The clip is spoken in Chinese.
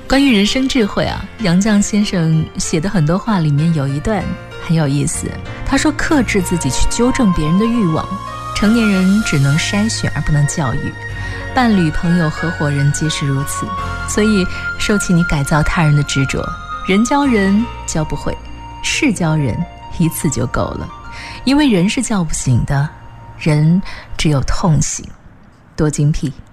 关于人生智慧啊，杨绛先生写的很多话里面有一段很有意思。他说，克制自己去纠正别人的欲望，成年人只能筛选而不能教育，伴侣、朋友、合伙人皆是如此。所以收起你改造他人的执着，人教人教不会，事教人一次就够了。因为人是叫不醒的，人只有痛醒。多精辟。